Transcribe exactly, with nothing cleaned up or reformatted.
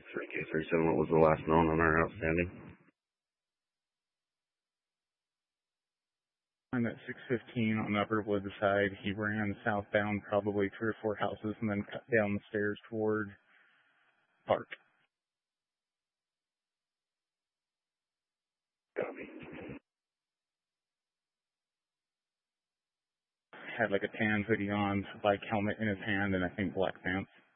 three K thirty-seven, what was the last known on our outstanding? I'm at six fifteen on Upper Wood side. He ran southbound probably three or four houses and then cut down the stairs toward Park. Copy. Had like a tan hoodie on, bike helmet in his hand, and I think black pants.